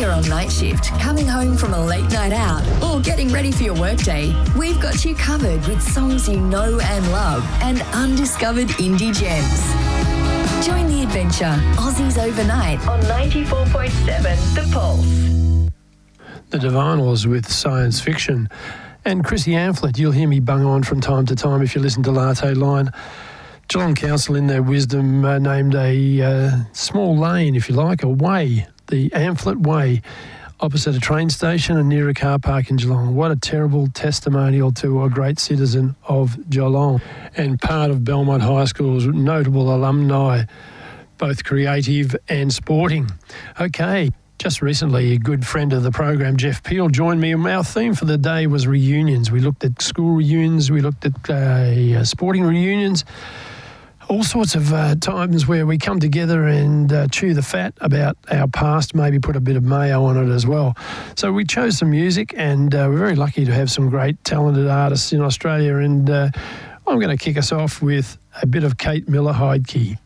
you're on night shift, coming home from a late night out, or getting ready for your workday, we've got you covered with songs you know and love and undiscovered indie gems. Join the adventure, Aussies Overnight on 94.7 The Pulse. The Divinyls with Science Fiction. And Chrissy Amphlett, you'll hear me bung on from time to time if you listen to Latte Line. Geelong Council, in their wisdom, named a small lane, if you like, a way, the Amphlett Way, opposite a train station and near a car park in Geelong. What a terrible testimonial to a great citizen of Geelong and part of Belmont High School's notable alumni, both creative and sporting. Okay. Just recently, a good friend of the program, Jeff Peel, joined me, and our theme for the day was reunions. We looked at school reunions, we looked at sporting reunions, all sorts of times where we come together and chew the fat about our past, maybe put a bit of mayo on it as well. So we chose some music, and we're very lucky to have some great talented artists in Australia, and I'm going to kick us off with a bit of Kate Miller-Heidke.